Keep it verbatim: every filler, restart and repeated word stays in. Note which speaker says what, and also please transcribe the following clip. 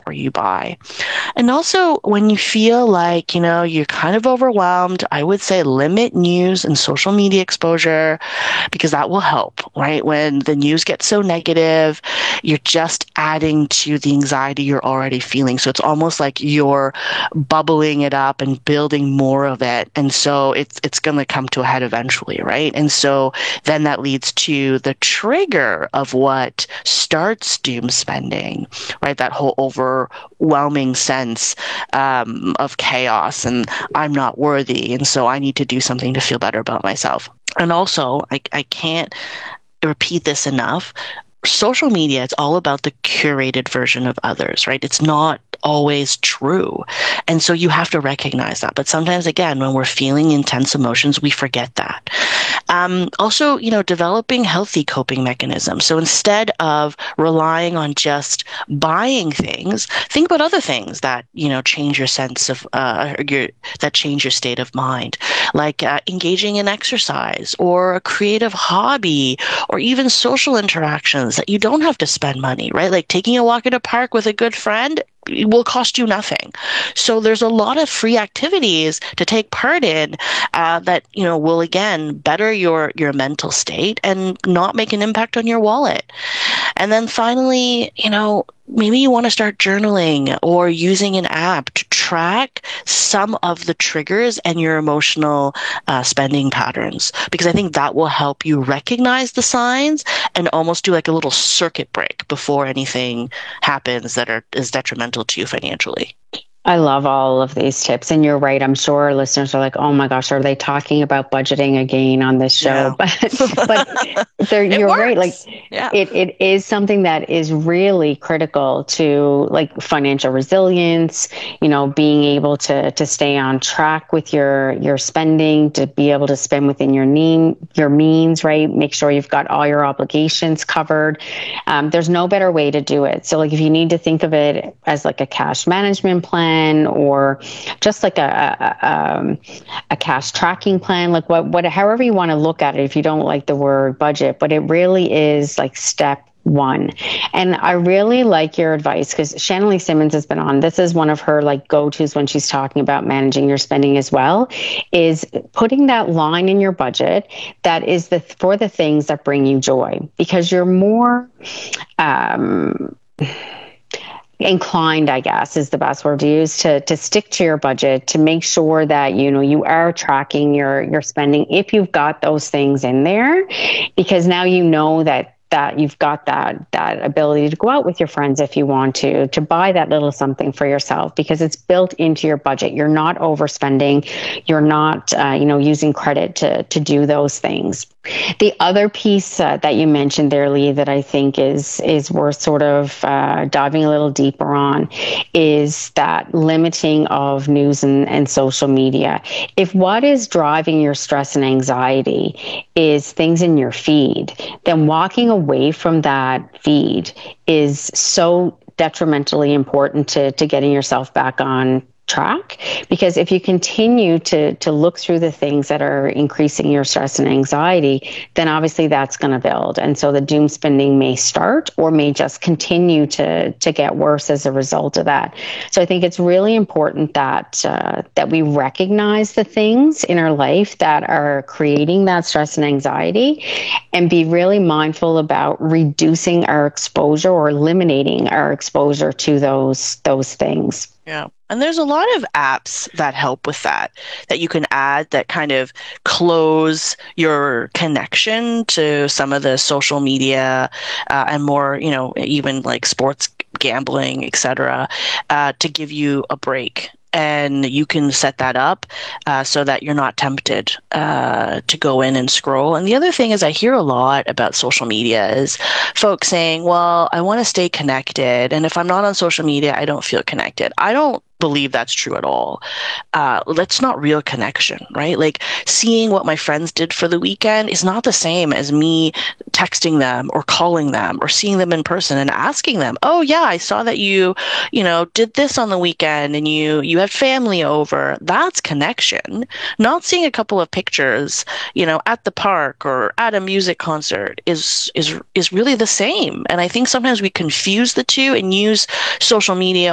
Speaker 1: before you buy. And also, when you feel like, you know, you're kind of overwhelmed, I would say limit news and social media exposure because that will help, right? When the news gets so negative, you're just adding to the anxiety you're already feeling. So it's almost like you're bubbling it up and building more of it. And so it's it's going to come to a head eventually, right? And so then that leads to the trigger of what starts doom spending, right? That whole overwhelming sense um, of chaos and I'm not worthy. And so I need to do something to feel better about myself. And also, I, I can't repeat this enough. Social media, it's all about the curated version of others, right? It's not always true. And so you have to recognize that. But sometimes, again, when we're feeling intense emotions, we forget that. Um, also, you know, developing healthy coping mechanisms. So instead of relying on just buying things, think about other things that, you know, change your sense of, uh, your, that change your state of mind, like uh, engaging in exercise or a creative hobby or even social interactions that you don't have to spend money, right? Like taking a walk in a park with a good friend, it will cost you nothing. So there's a lot of free activities to take part in uh, that, you know, will again better your your mental state and not make an impact on your wallet. And then finally, you know, maybe you want to start journaling or using an app to track some of the triggers and your emotional uh, spending patterns, because I think that will help you recognize the signs and almost do like a little circuit break before anything happens that are is detrimental to you financially.
Speaker 2: I love all of these tips. And you're right. I'm sure our listeners are like, oh my gosh, are they talking about budgeting again on this show?
Speaker 1: Yeah.
Speaker 2: But but they're,
Speaker 1: It
Speaker 2: you're right. Like
Speaker 1: works. Yeah.
Speaker 2: it, it is something that is really critical to like financial resilience, you know, being able to to stay on track with your your spending, to be able to spend within your mean your means, right? Make sure you've got all your obligations covered. Um, there's no better way to do it. So like if you need to think of it as like a cash management plan, or just like a a, um, a cash tracking plan, like what what however you want to look at it. If you don't like the word budget, but it really is like step one. And I really like your advice because Shanley Simmons has been on. This is one of her like go-tos when she's talking about managing your spending as well, is putting that line in your budget that is the for the things that bring you joy, because you're more um inclined, I guess, is the best word to use, to to stick to your budget, to make sure that, you know, you are tracking your your spending if you've got those things in there, because now you know that that you've got that that ability to go out with your friends if you want to, to buy that little something for yourself because it's built into your budget. You're not overspending. You're not, uh, you know, using credit to to do those things. The other piece uh, that you mentioned there, Lee, that I think is is worth sort of uh, diving a little deeper on is that limiting of news and, and social media. If what is driving your stress and anxiety is things in your feed, then walking away from that feed is so detrimentally important to, to getting yourself back on track, because if you continue to to look through the things that are increasing your stress and anxiety, then obviously that's going to build, and so the doom spending may start or may just continue to to get worse as a result of that. So I think it's really important that uh, that we recognize the things in our life that are creating that stress and anxiety, and be really mindful about reducing our exposure or eliminating our exposure to those those things.
Speaker 1: Yeah. And there's a lot of apps that help with that, that you can add that kind of close your connection to some of the social media uh, and more, you know, even like sports gambling, et cetera, uh, to give you a break. And you can set that up uh, so that you're not tempted uh, to go in and scroll. And the other thing is I hear a lot about social media is folks saying, well, I want to stay connected. And if I'm not on social media, I don't feel connected. I don't believe that's true at all. Uh, that's not real connection, right? Like seeing what my friends did for the weekend is not the same as me texting them or calling them or seeing them in person and asking them, oh yeah, I saw that you, you know, did this on the weekend and you, you had family over. That's connection. Not seeing a couple of pictures, you know, at the park or at a music concert is, is, is really the same. And I think sometimes we confuse the two and use social media